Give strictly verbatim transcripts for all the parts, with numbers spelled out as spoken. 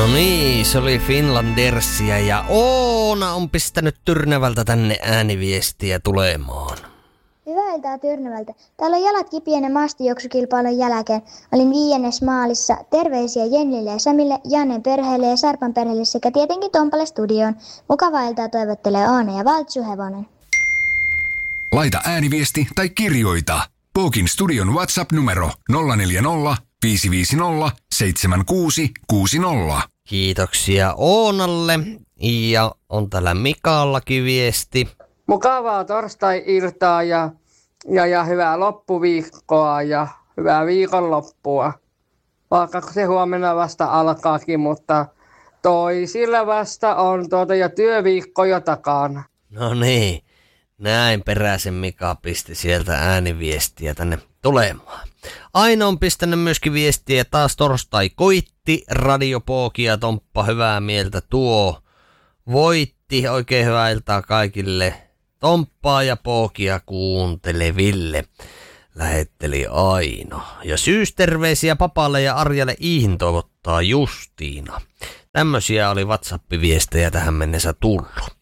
No niin, se oli Finlandersia ja Oona on pistänyt Tyrnävältä tänne ääniviestiä tulemaan. Hyvää iltaa Tyrnävältä. Täällä on jalat kipienä maastojuoksukilpailun jälkeen. Olin viiennes maalissa. Terveisiä Jennille ja Samille, Jannen perheelle ja Sarpan perheelle sekä tietenkin Tompalle studioon. Mukavaa iltaa toivottelee Oona ja Valtsuhevonen. Laita ääniviesti tai kirjoita. Pookin studion WhatsApp-numero nolla neljä nolla, viisi viisi nolla, seitsemän kuusi kuusi nolla. Kiitoksia Oonalle ja on täällä Mikallakin viesti. Mukavaa torstai-iltaa ja, ja, ja hyvää loppuviikkoa ja hyvää viikonloppua. Vaikka se huomenna vasta alkaakin, mutta toisilla vasta on tuota jo työviikko jo takana. No niin, näin Peräsen Mika pisti sieltä ääniviestiä tänne tulemaan. Aino on pistänyt myöskin viestiä, taas torstai koitti, Radio Pooki ja Tomppa hyvää mieltä tuo. Voitti, oikein hyvää iltaa kaikille Tomppaa ja Pookia kuunteleville, lähetteli Aino. Ja syysterveisiä papalle ja Arjalle Iihin toivottaa Justiina. Tämmöisiä oli WhatsApp-viestejä tähän mennessä tullut.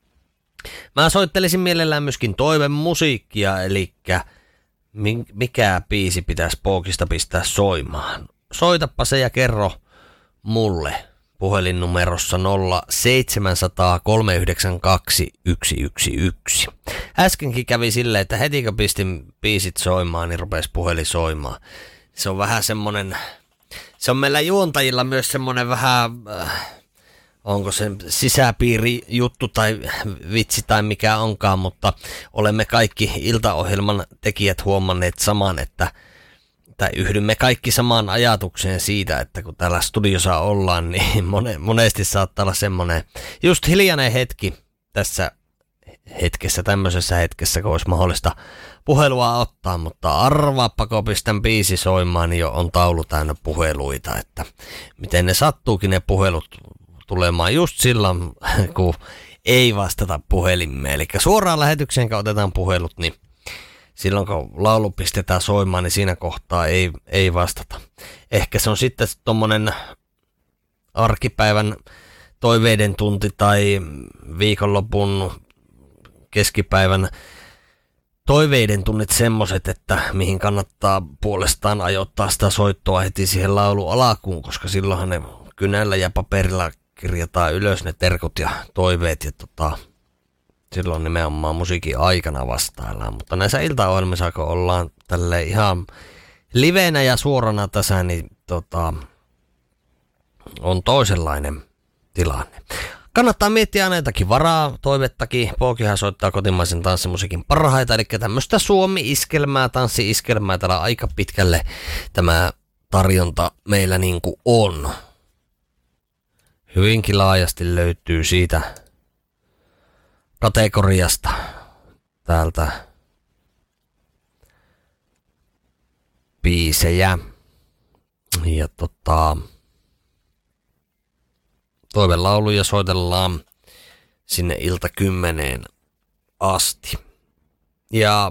Mä soittelisin mielellään myöskin toivemusiikkia, eli mikä biisi pitäisi Pookista pistää soimaan. Soitappa se ja kerro mulle puhelinnumerossa nolla seitsemän nolla nolla kolme yhdeksän kaksi yksi yksi yksi. Äskenkin kävi silleen, että heti kun pistin biisit soimaan, niin rupesi puhelin soimaan. Se on vähän semmonen, se on meillä juontajilla myös semmonen vähän, äh, onko se sisäpiiri juttu tai vitsi tai mikä onkaan, mutta olemme kaikki iltaohjelman tekijät huomanneet saman, että tai yhdymme kaikki samaan ajatukseen siitä, että kun täällä studiossa ollaan, niin monesti saattaa olla semmoinen just hiljainen hetki tässä hetkessä, tämmöisessä hetkessä, kun olisi mahdollista puhelua ottaa, mutta arvaappa, kun pistän biisi soimaan, niin jo on taulu täynnä puheluita, että miten ne sattuukin ne puhelut tulemaan just silloin, kun ei vastata puhelimeen. Eli suoraan lähetykseen, kun otetaan puhelut, niin silloin kun laulu pistetään soimaan, niin siinä kohtaa ei, ei vastata. Ehkä se on sitten tommonen arkipäivän toiveiden tunti tai viikonlopun keskipäivän toiveiden tunnit semmoset, että mihin kannattaa puolestaan ajoittaa sitä soittoa heti siihen laulu alakuun, koska silloinhan ne kynällä ja paperilla kirjataan ylös ne terkut ja toiveet ja tota, silloin nimenomaan musiikin aikana vastaillaan, mutta näissä iltaohjelmissa, kun ollaan tälleen ihan livenä ja suorana tässä, niin tota, on toisenlainen tilanne. Kannattaa miettiä aina jotakin varaa, toivettakin. Pookihan soittaa kotimaisen tanssimusiikin parhaita, eli tämmöistä Suomi-iskelmää, tanssi-iskelmää. Täällä aika pitkälle tämä tarjonta meillä niin kuin on. Hyvinkin laajasti löytyy siitä kategoriasta täältä biisejä. Ja tota, toivelauluja soitellaan sinne ilta kymmeneen asti. Ja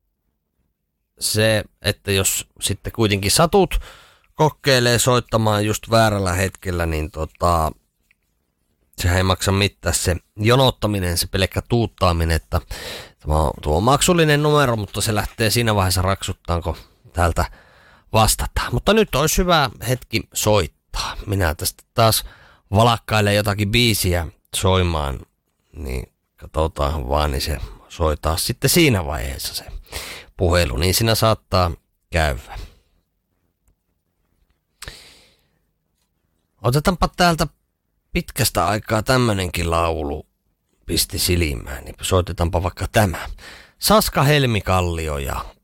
se, että jos sitten kuitenkin satut kokeilee soittamaan just väärällä hetkellä, niin tota, sehän ei maksa mitään se jonottaminen, se pelkkä tuuttaaminen, että tuo on maksullinen numero, mutta se lähtee siinä vaiheessa raksuttaan, kun täältä vastataan. Mutta nyt olisi hyvä hetki soittaa. Minä tästä taas valakkailen jotakin biisiä soimaan, niin katsotaan vaan, niin se soitaa sitten siinä vaiheessa se puhelu, niin siinä saattaa käydä. Otetaanpa täältä pitkästä aikaa tämmönenkin laulu pisti silmään, niin soitetaanpa vaikka tämä. Saska Helmikallio ja